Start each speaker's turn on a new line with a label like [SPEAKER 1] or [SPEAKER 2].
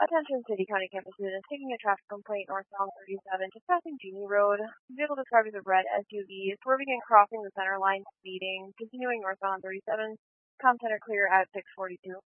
[SPEAKER 1] Attention City County campus students taking a traffic complaint northbound 37, just passing Genie Road. Vehicle described as a red SUV, swerving and crossing the center line, speeding, continuing northbound 37. Com center clear at 6:42.